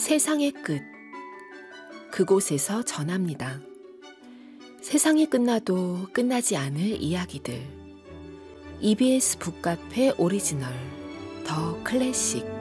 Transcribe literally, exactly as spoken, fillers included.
세상의 끝, 그곳에서 전합니다. 세상이 끝나도 끝나지 않을 이야기들. 이비에스 북카페 오리지널 더 클래식.